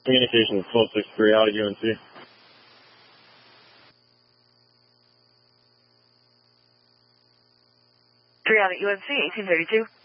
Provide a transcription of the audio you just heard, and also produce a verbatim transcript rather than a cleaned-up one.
Communications twelve six three out of U N C. three out at U N C, eighteen thirty-two.